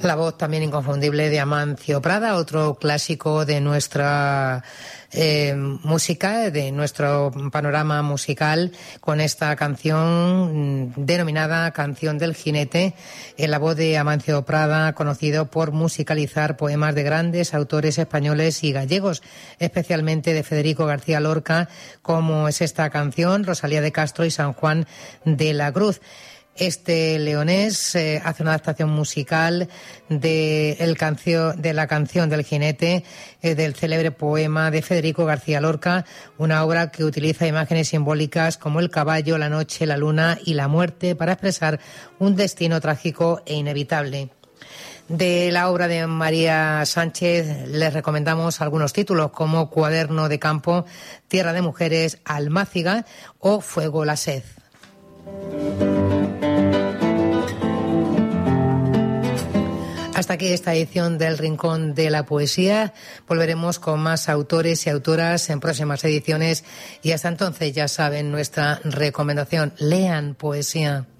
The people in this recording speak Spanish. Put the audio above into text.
La voz también inconfundible de Amancio Prada, otro clásico de nuestra música, de nuestro panorama musical, con esta canción denominada Canción del Jinete, en la voz de Amancio Prada, conocido por musicalizar poemas de grandes autores españoles y gallegos, especialmente de Federico García Lorca, como es esta canción, Rosalía de Castro y San Juan de la Cruz. Este leonés hace una adaptación musical de la canción del jinete, del célebre poema de Federico García Lorca, una obra que utiliza imágenes simbólicas como el caballo, la noche, la luna y la muerte para expresar un destino trágico e inevitable. De la obra de María Sánchez les recomendamos algunos títulos como Cuaderno de campo, Tierra de mujeres, Almáciga o Fuego la sed. Hasta aquí esta edición del Rincón de la Poesía. Volveremos con más autores y autoras en próximas ediciones y hasta entonces ya saben nuestra recomendación: lean poesía.